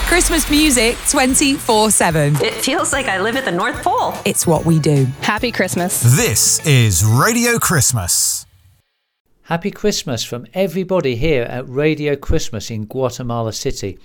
Christmas music 24/7. It feels like I live at the North Pole. It's what we do. Happy Christmas. This is Radio Christmas. Happy Christmas from everybody here at Radio Christmas in Guatemala City.